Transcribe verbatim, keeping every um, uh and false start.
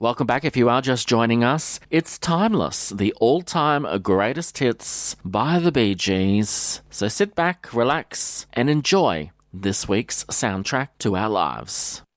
Welcome back if you are just joining us. It's Timeless, the all-time greatest hits by the Bee Gees. So sit back, relax, and enjoy this week's soundtrack to our lives.